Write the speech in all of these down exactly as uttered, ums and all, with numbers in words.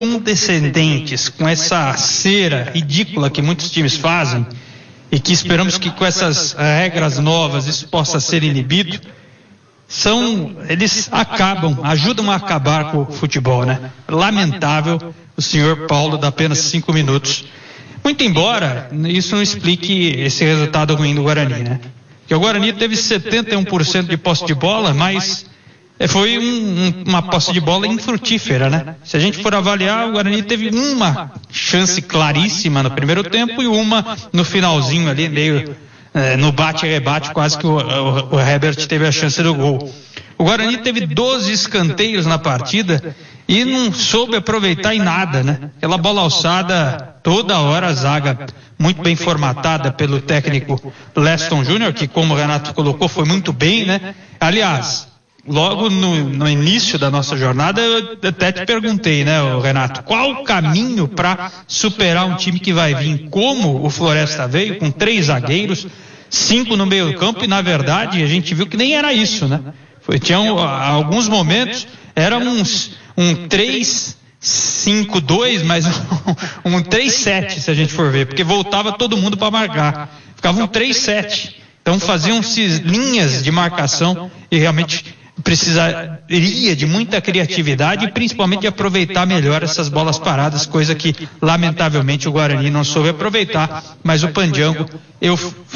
condescendentes com essa cera ridícula que muitos times fazem e que esperamos que com essas regras novas isso possa ser inibido, são, eles acabam, ajudam a acabar com o futebol, né? Lamentável o senhor Paulo dá apenas cinco minutos. Muito embora isso não explique esse resultado ruim do Guarani, né? Que o Guarani teve setenta e um por cento de posse de bola, mas foi um, um, uma posse de bola infrutífera, né? Se a gente for avaliar, o Guarani teve uma chance claríssima no primeiro tempo e uma no finalzinho ali, meio é, no bate-rebate, quase que o, o, o Herbert teve a chance do gol. O Guarani teve doze escanteios na partida e não soube aproveitar em nada, né? Aquela bola alçada, toda hora a zaga muito bem formatada pelo técnico Leston Júnior, que, como o Renato colocou, foi muito bem, né? Aliás, logo no, no início da nossa jornada, eu até te perguntei, né, Renato, qual o caminho para superar um time que vai vir como o Floresta veio, com três zagueiros, cinco no meio do campo, e na verdade a gente viu que nem era isso, né? Foi, tinha um, alguns momentos, era uns, um três cinco dois, mas um, um três sete, se a gente for ver, porque voltava todo mundo para marcar. Ficava um três sete. Então faziam-se linhas de marcação e realmente precisaria de muita criatividade e principalmente de aproveitar melhor essas bolas paradas, coisa que lamentavelmente o Guarani não soube aproveitar. Mas o Pandiango, eu,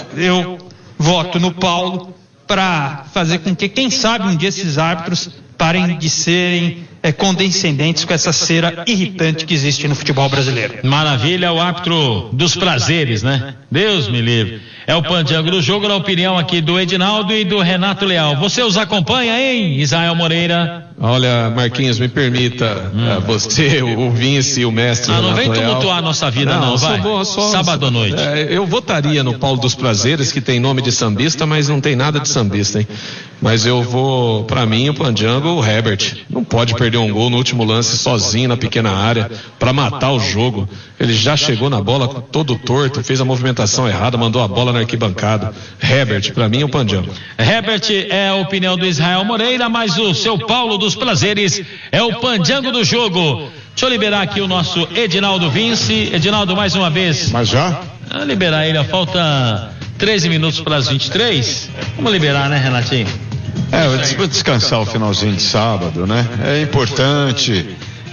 eu voto no Paulo para fazer com que, quem sabe, um dia esses árbitros parem de serem é, condescendentes com essa cera irritante que existe no futebol brasileiro. Maravilha, o árbitro dos prazeres, né? Deus me livre. É o Pandiango do jogo, na opinião aqui do Edinaldo e do Renato Leal. Você os acompanha, hein, Israel Moreira? Olha, Marquinhos, me permita, hum. uh, você, o Vince e o mestre Ah, não Renato vem Leal. tumultuar a nossa vida, não, não vai? Só, só, Sábado à noite. É, eu votaria no Paulo dos Prazeres, que tem nome de sambista, mas não tem nada de sambista, hein? Mas eu vou, pra mim, o Pandiango, o Herbert. Não pode perder um gol no último lance sozinho na pequena área pra matar o jogo. Ele já chegou na bola todo torto, fez a movimentação errada, mandou a bola na arquibancada. Herbert, pra mim, é o Pandiango. Herbert é a opinião do Israel Moreira, mas o seu Paulo dos Prazeres é o Pandiango do jogo. Deixa eu liberar aqui o nosso Edinaldo Vince. Edinaldo, mais uma vez. Mas já? Ah, liberar ele, falta treze minutos para as vinte e três. Vamos liberar, né, Renatinho? É, eu vou descansar o finalzinho de sábado, né? É importante.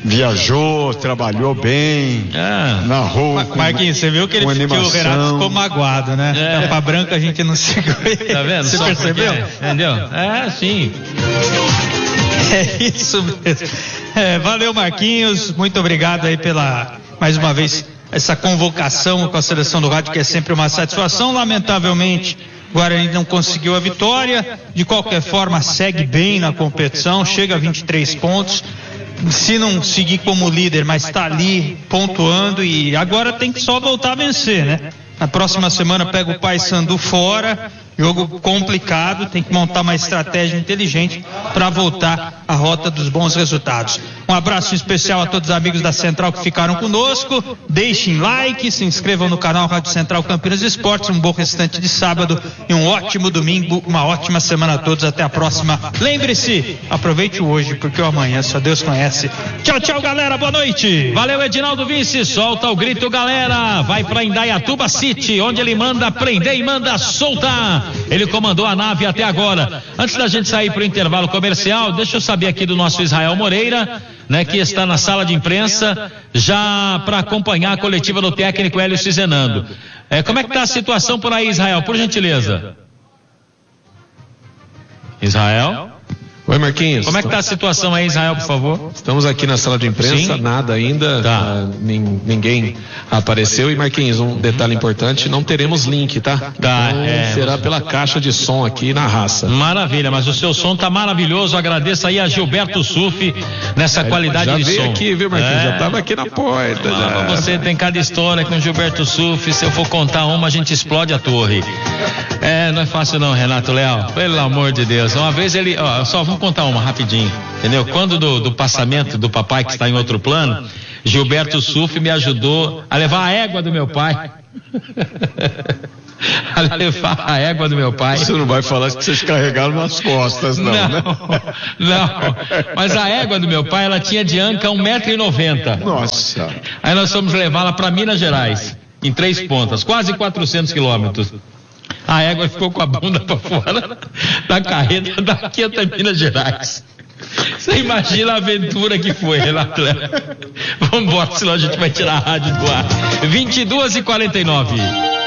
Viajou, trabalhou bem, é. narrou. Com, Marquinhos, você viu que, ele, que o Renato ficou magoado, né? É. Tampa branca a gente não seguiu ele. Tá vendo? Você Só percebeu? Porque, entendeu? É, sim. É isso mesmo. É, valeu, Marquinhos. Muito obrigado aí pela, mais uma vez, essa convocação com a seleção do rádio, que é sempre uma satisfação. Lamentavelmente, o Guarani não conseguiu a vitória. De qualquer forma, segue bem na competição, chega a vinte e três pontos. Se não seguir como líder, mas está ali pontuando, e agora tem que só voltar a vencer, né? Na próxima semana pega o Paysandu fora, jogo complicado, tem que montar uma estratégia inteligente para voltar à rota dos bons resultados. Um abraço especial a todos os amigos da Central que ficaram conosco. Deixem like, se inscrevam no canal Rádio Central Campinas Esportes. Um bom restante de sábado e um ótimo domingo, uma ótima semana a todos. Até a próxima. Lembre-se, aproveite o hoje, porque o amanhã só Deus conhece. Tchau, tchau, galera. Boa noite. Valeu, Edinaldo Vince. Solta o grito, galera. Vai para Indaiatuba City, onde ele manda prender e manda soltar. Ele comandou a nave até agora. Antes da gente sair para o intervalo comercial, deixa eu saber aqui do nosso Israel Moreira, né, que está na sala de imprensa, já para acompanhar a coletiva do técnico Hélio Cizenando. É, como é que está a situação por aí, Israel? Por gentileza. Israel? Oi, Marquinhos. Como é que está a situação aí, Israel, por favor? Estamos aqui na sala de imprensa, Sim. nada ainda, tá. uh, ninguém apareceu. E, Marquinhos, um detalhe importante, não teremos link, tá? Tá, então, é, será pela caixa de som aqui na raça. Maravilha, mas o seu som tá maravilhoso. Agradeço aí a Gilberto Suf nessa é, qualidade já de veio som. aqui, viu, Marquinhos? É. Já estava aqui na porta. Ah, já. Você tem cada história com o Gilberto Suf. Se eu for contar uma, a gente explode a torre. É, não é fácil não, Renato Leal. Pelo amor de Deus. Uma vez ele, ó, só vamos contar uma rapidinho, entendeu? Quando do, do passamento do papai, que está em outro plano, Gilberto Suf me ajudou a levar a égua do meu pai. a levar a égua do meu pai. Você não vai falar que vocês carregaram nas costas, não, não, né? Não, mas a égua do meu pai, ela tinha de anca um metro e noventa. Nossa. Aí nós fomos levá-la para Minas Gerais, em Três Pontas, quase quatrocentos quilômetros. A égua ficou com a bunda para fora da carreta daqui até Minas Gerais. Você imagina a aventura que foi, Renato? Vamos embora, senão a gente vai tirar a rádio do ar. vinte e duas e quarenta e nove.